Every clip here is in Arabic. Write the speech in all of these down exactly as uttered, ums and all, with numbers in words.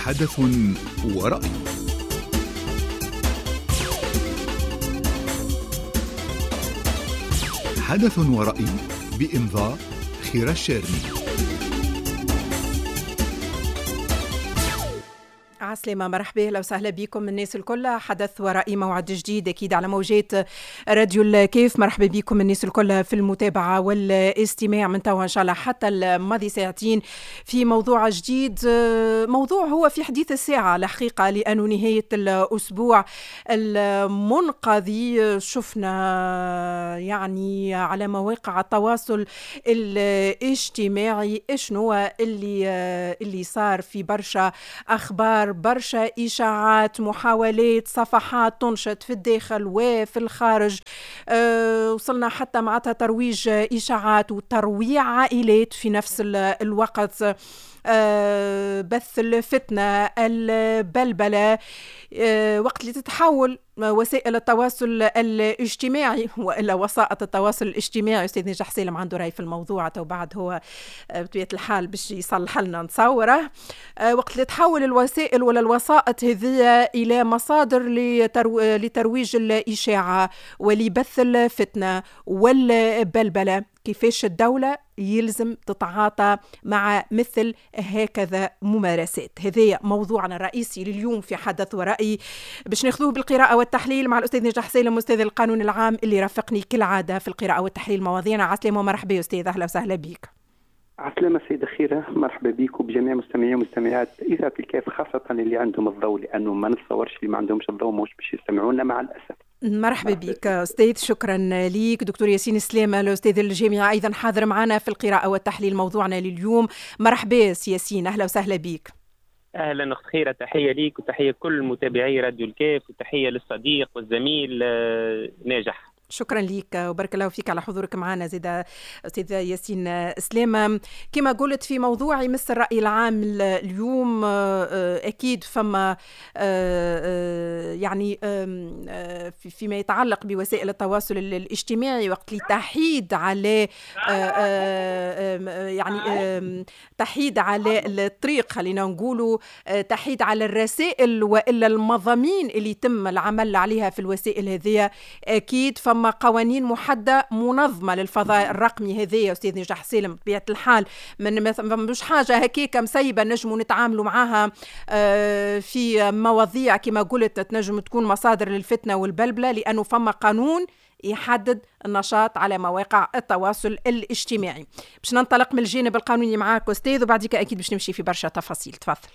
حدث ورأي. حدث ورأي بإمضاء خير الشرني. عسلامة، مرحبا، لو سهلا بكم الناس الكل. حدث ورأي موعد جديد أكيد على موجات راديو الكيف. مرحبا بكم الناس الكل في المتابعة والاستماع من توا إن شاء الله حتى الماضي ساعتين في موضوع جديد. موضوع هو في حديث الساعة الحقيقة، لأنه نهاية الأسبوع المنقضي شفنا يعني على مواقع التواصل الاجتماعي شنو اللي اللي صار في برشا أخبار، برشا إشاعات، محاولات، صفحات تنشط في الداخل وفي الخارج. أه وصلنا حتى معناتها ترويج إشاعات وترويع عائلات في نفس الوقت. أه بث الفتنة، البلبلة. أه وقت اللي تتحول وسائل التواصل الاجتماعي وإلا وسائط التواصل الاجتماعي، أستاذ ناجح سالم عنده رأي في الموضوع تو بعد هو بطبيعة الحال باش يصلح لنا نتصوره. أه وقت اللي تحول الوسائل ولا الوسائط هذه إلى مصادر لترو... لترويج الإشاعة ولبث الفتنة والبلبلة، كيفاش الدولة يلزم تتعاطى مع مثل هكذا ممارسات؟ هذا موضوعنا الرئيسي لليوم في حدث ورأي، باش ناخذوه بالقراءة والتحليل مع الأستاذ ناجح سالم أستاذ القانون العام اللي رافقني كالعادة في القراءة والتحليل مواضيعنا. عسلامة ومرحبا أستاذ، أهلا وسهلا بك. عسلامة سيدة خيرة، مرحبا بك وبجميع مستمعي ومستمعات إذاعة الكيف، خاصة اللي عندهم الضوء، لأنه ما نتصورش اللي ما عندهمش الضوء مش باش يستمعونا مع الأسف. مرحبا بك أستاذ، شكرا ليك. دكتور ياسين سلامة الأستاذ الجامعي أيضا حاضر معنا في القراءة والتحليل موضوعنا لليوم. مرحبا ياسين، أهلا وسهلا بك. أهلا أخت خيرة، تحية ليك وتحية كل متابعي راديو الكيف وتحية للصديق والزميل ناجح. شكرا لك وبارك الله فيك على حضورك معنا زيدا أستاذ ياسين سلامة. كما قلت في موضوع يمس الرأي العام اليوم، أكيد فما يعني فيما يتعلق بوسائل التواصل الاجتماعي وقت اللي تحيد على يعني تحيد على الطريق، خلينا نقولوا تحيد على الرسائل وإلا المضامين اللي يتم العمل عليها في الوسائل هذه. أكيد فما أما قوانين محددة منظمة للفضاء الرقمي هذا يا أستاذ ناجح سالم، بطبيعة الحال من مش حاجة هكيكة مسيبة نجموا نتعاملوا معها في مواضيع كما قلت تنجم تكون مصادر للفتنة والبلبلة، لأنه فما قانون يحدد النشاط على مواقع التواصل الاجتماعي. باش ننطلق من الجانب القانوني معاك أستاذ وبعدك أكيد باش نمشي في برشا تفاصيل. تفضل.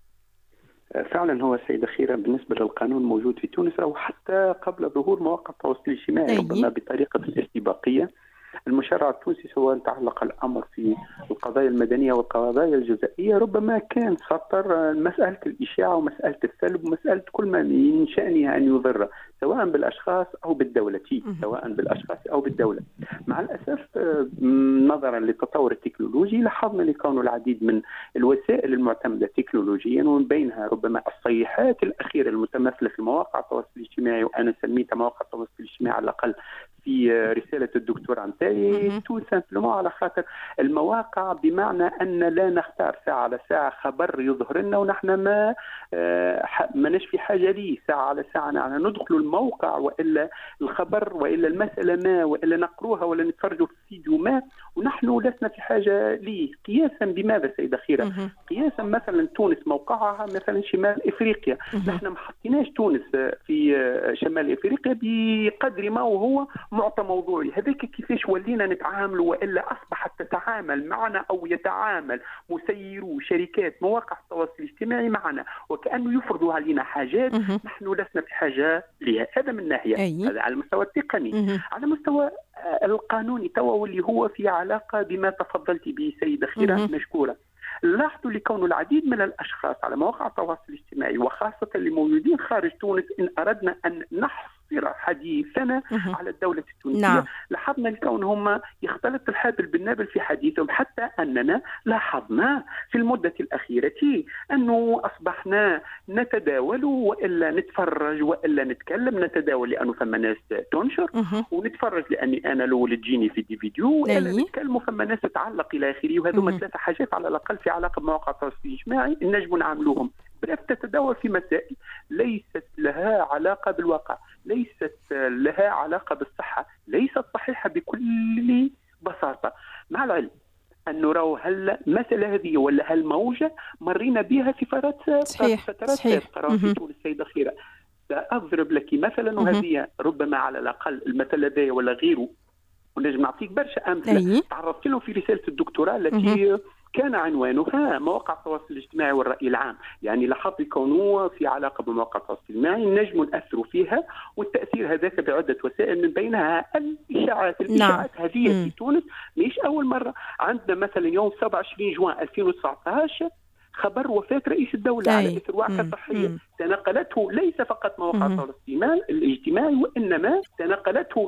فعلا هو سيدة خيرة بالنسبة للقانون موجود في تونس أو حتى قبل ظهور مواقع التواصل الاجتماعي ربما بطريقة الاستباقية. المشرع التونسي سواء تعلق الأمر في القضايا المدنية والقضايا الجزائية ربما كان سطر مسألة الإشاعة ومسألة السلب ومسألة كل ما من شأنها أن يضر سواء بالأشخاص أو بالدولة سواء بالأشخاص أو بالدولة. مع الأسف نظرا للتطور التكنولوجي لاحظنا لكون العديد من الوسائل المعتمدة تكنولوجيا ومن بينها ربما الصيحات الأخيرة المتمثلة في مواقع التواصل الاجتماعي، وأنا سميتها مواقع التواصل الاجتماعي على الأقل في رسالة الدكتور عمتاي تو سامبلومون على خاطر المواقع، بمعنى أن لا نختار ساعة على ساعة خبر يظهر لنا ونحن ما ما في حاجة ليه ساعة على ساعة نحن ندخل الموقع وإلا الخبر وإلا المسألة ما وإلا نقروها ولا نتفرجوا في فيديو ما ونحن لسنا في حاجة ليه. قياسا بماذا سيدة خيرة؟ قياسا مثلا تونس موقعها مثلا شمال إفريقيا، نحن ما حطيناش تونس في شمال إفريقيا بقدر ما وهو معطى موضوعي. هذاك كيفاش ولينا نتعامل وإلا أصبحت تتعامل معنا أو يتعامل مسيرو شركات مواقع التواصل الاجتماعي معنا وكأنه يفرضوا علينا حاجات نحن لسنا في حاجة لها. هذا من ناحية أي. هذا على المستوى التقني. على مستوى القانوني توا واللي هو في علاقة بما تفضلت به سيدة خيرة مشكورة. لاحظوا لكون العديد من الأشخاص على مواقع التواصل الاجتماعي وخاصة اللي موجودين خارج تونس إن أردنا أن نحصر حديثنا على الدولة التونسية نعم. لاحظنا لكون هم يختلط الحابل بالنابل في حديثهم، حتى أننا لاحظنا في المدة الأخيرة أنه أصبحنا نتداول وإلا نتفرج وإلا نتكلم. نتداول لأنه فما ناس تنشر ونتفرج لأني أنا الأول تجيني في دي فيديو وإلا نتكلم وفما ناس تعلق إلى آخره. وهذو ثلاثة حاجات على الأقل في علاقة بمواقع التواصل الاجتماعي نجم نعملوهم بدأت تتداول في مسائل ليست لها علاقة بالواقع، ليست لها علاقة بالصحة، ليست صحيحة بكل بساطة. مع العلم أنه راهو هل مسألة هذه ولا هالموجة مرينا بها في فترات صحيح فترات صحيح سابقة في تونس. سيدة خيرة سأضرب لك مثلا، وهذه ربما على الأقل المثل هذا ولا غيره ونجم نعطيك برشا أمثلة تعرضت لهم في رسالة الدكتوراه التي مه. كان عنوانها مواقع التواصل الاجتماعي والرأي العام. يعني لاحظت كونه في علاقة بمواقع التواصل الاجتماعي نجم نأثروا فيها، والتأثير هذاك بعدة وسائل من بينها الإشاعات. الإشاعات نعم. هذه في تونس مش أول مرة. عندنا مثلا يوم سبعة وعشرين جوان ألفين وتسعة عشر خبر وفاة رئيس الدولة أي. على إثر وعكة صحية تنقلته ليس فقط مواقع التواصل الاجتماعي وإنما تنقلته